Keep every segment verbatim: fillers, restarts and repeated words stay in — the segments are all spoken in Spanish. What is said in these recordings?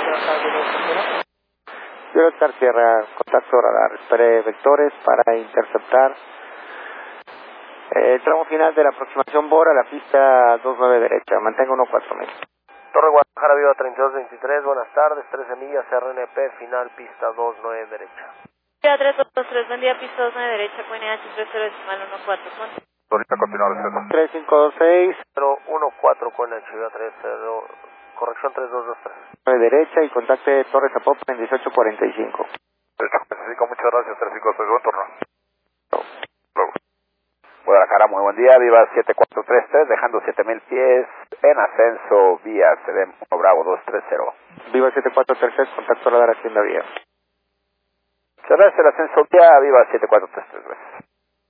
Quiero estar Sierra, contacto radar, espere vectores para interceptar eh, tramo final de la aproximación Bora, la pista dos nueve derecha, mantenga uno cuatro mil. Torre Guadalajara, Viva treinta y dos veintitrés, buenas tardes, trece millas, R N P, final, pista dos nueve derecha. Viva tres dos tres, buen día, pista dos nueve derecha, Q N H tres cero decimal uno cuatro, ¿cuánto? Ahorita continuar el centro. tres cinco dos seis. cero uno cuatro, Q N H, Viva tres cero, corrección tres dos dos tres. nueve derecha y contacte Torre Zapopan en dieciocho cuarenta y cinco. Necesito, muchas gracias, tres cinco seis, buen turno. Luego. Guadalajara, muy buen día, Viva siete cuatro tres tres, dejando siete mil pies en ascenso, vía C D M uno Bravo dos tres cero. Viva siete cuatro tres tres, contacto radar hacienda vía. Cerrarse el ascenso vía, Viva siete cuatro tres tres, gracias.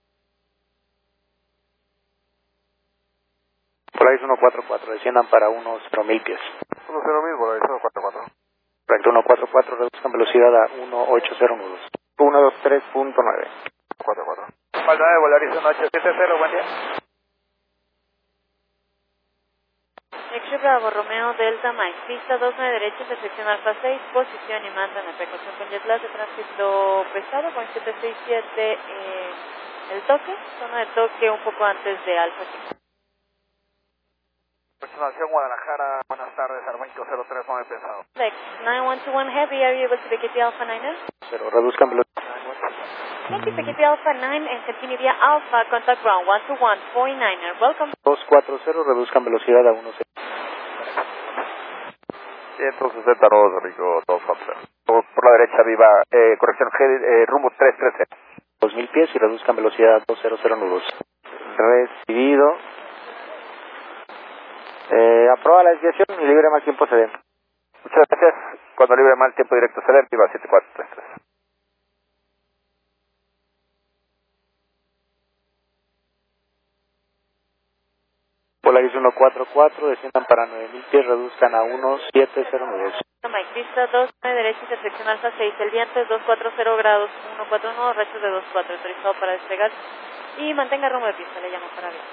Polaris uno cuatro cuatro, desciendan para unos cero mil pies. uno cero mil, Polaris uno cuatro cuatro. Correcto, uno cuatro cuatro, reduzcan velocidad a uno ocho cero nudos. uno dos tres punto nueve. cuatro cuatro. Falta de Polaris uno ocho siete cero, buen día. X Bravo, Romeo Delta Mike, pista dos nueve derecha, intersección Alfa seis, posición y manda en precaución con jet lag de tránsito pesado con siete seis siete, eh, el toque, zona de toque un poco antes de Alfa cinco. Aproximación Guadalajara, buenas tardes, Armento cero tres nueve pesado. nine one two one Heavy, are you able to pick the Alpha niner? Pero reduzcan velocidad. Thank you, pick the Alpha nine and continue via Alpha, contact ground one two one, forty-niner, welcome. dos cuatro cero, reduzcan velocidad a uno cero. ciento sesenta nudos, Rico, dos cuatro. Por, por la derecha, Viva, eh, corrección G, eh, rumbo tres tres cero. dos mil pies y reduzcan velocidad a doscientos nudos. Recibido. Eh, aproba la desviación y libre mal tiempo ceden. Muchas gracias. Cuando libre mal tiempo directo ceder, Viva siete cuatro tres tres. Polaris uno cuatro cuatro, desciendan para nueve mil pies, reduzcan a uno siete cero nudos. Mike, pista dos nueve derecha, intersección Alfa seis, el viento es dos cuatro cero grados, uno cuatro uno, rechos de dos cuatro, autorizado para despegar y mantenga rumbo de pista, le llamo para ver.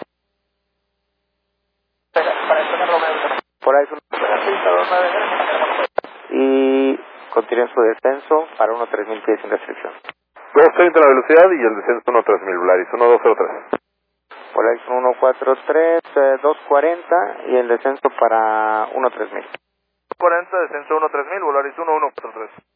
Para despegar Romeo. Polaris uno y continúen su descenso para uno tres mil pies sin restricción. dos treinta la velocidad y el descenso uno tres mil, Polaris uno dos cero tres. Polaris uno cuatro tres, eh, dos cuarenta y el descenso para uno tres mil. cuarenta, descenso uno tres mil, Polaris uno uno cuatro tres.